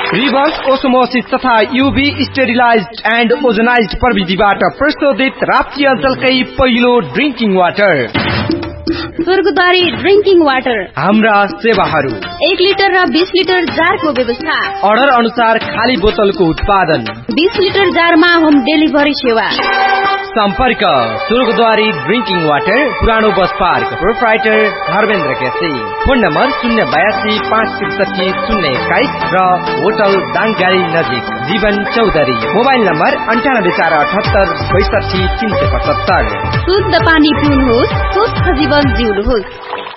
Reverse osmosis तथा यूभी sterilised and ozonised प्रविधिबाट प्रशोधित राप्ती अञ्चलकै पहिलो ड्रिंकिङ वाटर स्वर्गद्वारी ड्रिंकिङ वाटर। हाम्रा सेवाहरू 1 लिटर र 20 लिटर जारको व्यवस्था, अर्डर अनुसार खाली बोतलको उत्पादन, 20 लिटर जारमा होम डेलिभरी सेवा। सम्पर्क स्वर्गद्वारी ड्रिंकिङ वाटर, पुरानो bus park, proprietor Dharmendra KC. Phone number 082 563 021 र होटल दाङगाडी नजिक जीवन चौधरी। Mobile number 9848 62 375। शुद्ध पानी पिउनुहोस्, स्वस्थ जीवन जिउनुहोस्।